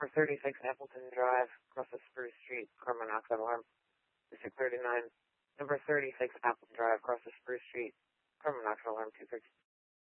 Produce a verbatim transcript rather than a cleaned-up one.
Number thirty-six Appleton Drive, across the Spruce Street, carbon monoxide alarm. District thirty-nine. Number thirty-six Appleton Drive, across the Spruce Street, carbon monoxide alarm two thirty.